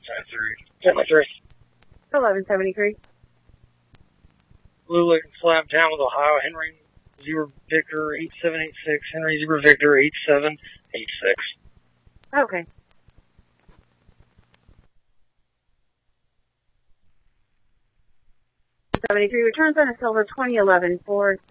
73. 1173. Blue Lake Slab Town with Ohio, Henry Zebra Victor 8786, Henry Zebra Victor 8786. Okay. '73 returns on a silver 2011 Ford